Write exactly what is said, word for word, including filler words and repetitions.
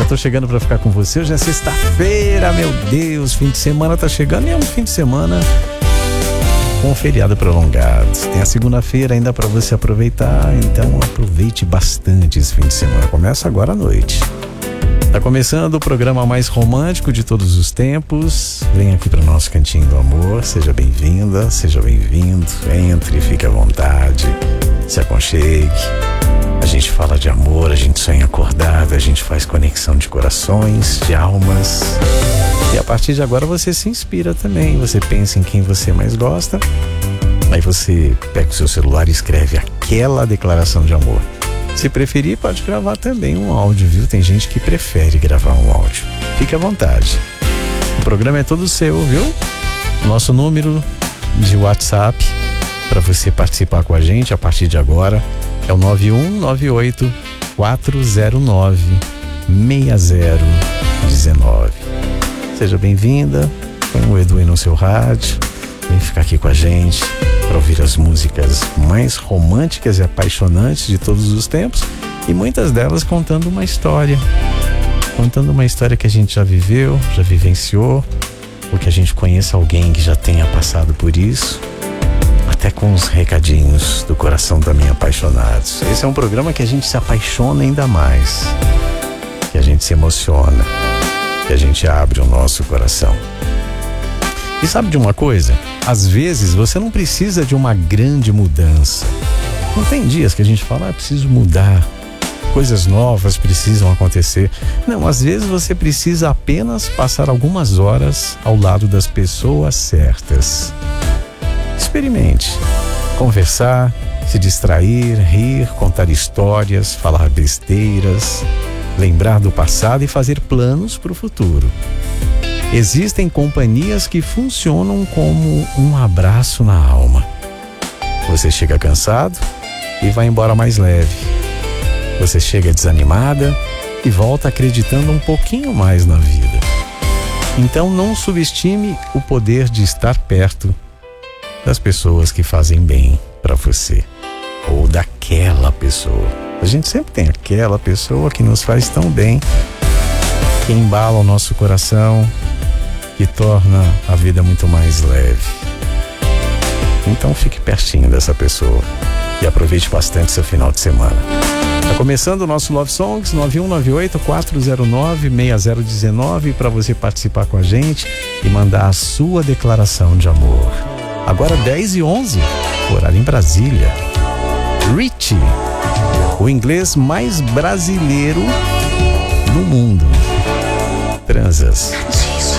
tô chegando pra ficar com você. Hoje é sexta-feira, meu Deus, fim de semana tá chegando e é um fim de semana com um feriado prolongado. Tem a segunda-feira ainda pra você aproveitar, então aproveite bastante esse fim de semana. Começa agora à noite. Tá começando o programa mais romântico de todos os tempos. Vem aqui para o nosso cantinho do amor. Seja bem-vinda, seja bem-vindo. Entre, fique à vontade, se aconchegue. A gente fala de amor, a gente sonha acordado, a gente faz conexão de corações, de almas. E a partir de agora você se inspira também. Você pensa em quem você mais gosta. Aí você pega o seu celular e escreve aquela declaração de amor. Se preferir, pode gravar também um áudio, viu? Tem gente que prefere gravar um áudio. Fique à vontade. O programa é todo seu, viu? Nosso número de WhatsApp para você participar com a gente a partir de agora é o nove um nove oito, quatro zero nove, seis zero um nove. Seja bem-vinda. Põe o Edu aí no seu rádio. Vem ficar aqui com a gente para ouvir as músicas mais românticas e apaixonantes de todos os tempos, e muitas delas contando uma história, contando uma história que a gente já viveu, já vivenciou, ou que a gente conheça alguém que já tenha passado por isso, até com os recadinhos do coração também apaixonados. Esse é um programa que a gente se apaixona ainda mais, que a gente se emociona, que a gente abre o nosso coração. E sabe de uma coisa? Às vezes você não precisa de uma grande mudança. Não tem dias que a gente fala, ah, preciso mudar, coisas novas precisam acontecer. Não, às vezes você precisa apenas passar algumas horas ao lado das pessoas certas. Experimente. Conversar, se distrair, rir, contar histórias, falar besteiras, lembrar do passado e fazer planos para o futuro. Existem companhias que funcionam como um abraço na alma. Você chega cansado e vai embora mais leve. Você chega desanimada e volta acreditando um pouquinho mais na vida. Então não subestime o poder de estar perto das pessoas que fazem bem para você, ou daquela pessoa. A gente sempre tem aquela pessoa que nos faz tão bem, que embala o nosso coração, que torna a vida muito mais leve. Então fique pertinho dessa pessoa e aproveite bastante seu final de semana. Tá começando o nosso Love Songs, nove um nove oito, quatro zero nove, seis zero um nove, para você participar com a gente e mandar a sua declaração de amor. Agora dez e onze, horário em Brasília. Richie, o inglês mais brasileiro do mundo. Transas.